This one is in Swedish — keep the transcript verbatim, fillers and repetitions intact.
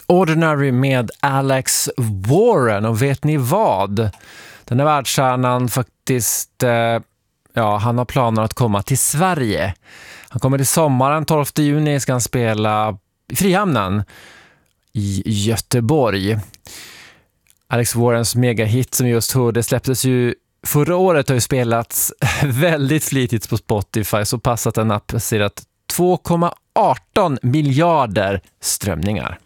Ordinary med Alex Warren, och vet ni vad? Den här världsstjärnan faktiskt, eh, ja, han har planer att komma till Sverige. Han kommer till sommaren, tolfte juni ska han spela i Frihamnen i Göteborg. Alex Warrens megahit som just hörde släpptes ju förra året, har ju spelats väldigt flitigt på Spotify, så pass att den har passerat två komma arton miljarder strömningar.